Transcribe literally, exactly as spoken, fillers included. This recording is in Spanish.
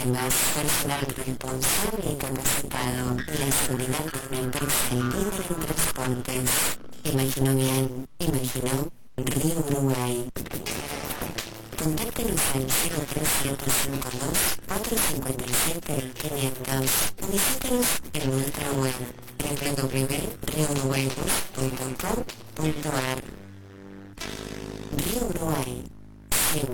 Además, personal responsable y capacitado y la seguridad de una empresa líder en transportes. Imaginó bien, imaginó Río Uruguay. Contáctenos al cero tres siete cinco dos, cuatro cinco siete, quinientos o visítenos en nuestra web doble u doble u doble u punto rio uruguay bus punto com punto a r. Río Uruguay.